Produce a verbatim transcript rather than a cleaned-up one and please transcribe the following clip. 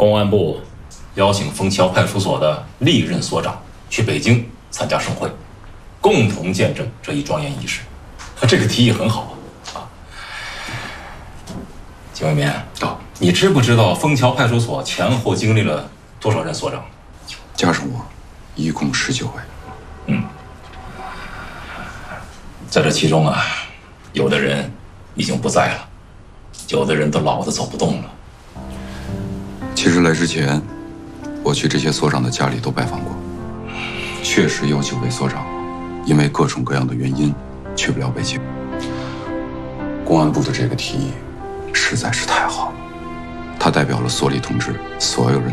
公安部邀请枫桥派出所的历任所长去北京参加盛会，共同见证这一庄严仪式。这个提议很好啊。景卫民， 到， 你知不知道枫桥派出所前后经历了多少任所长？ 加上我，一共十九位。 嗯，在这其中啊，有的人已经不在了，有的人都老得走不动了。 其实来之前，我去这些所长的家里都拜访过，确实有几位所长因为各种各样的原因去不了北京。公安部的这个提议实在是太好了，它代表了所里同志所有人